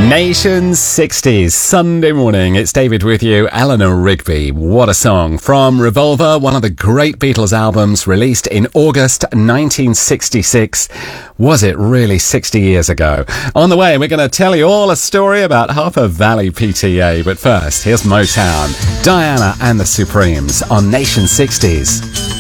Nation 60s, Sunday morning. It's David with you. Eleanor Rigby. What a song. From Revolver, one of the great Beatles albums released in August 1966. Was it really 60 years ago? On the way, we're going to tell you all a story about Harper Valley PTA. But first, here's Motown, Diana and the Supremes on Nation 60s.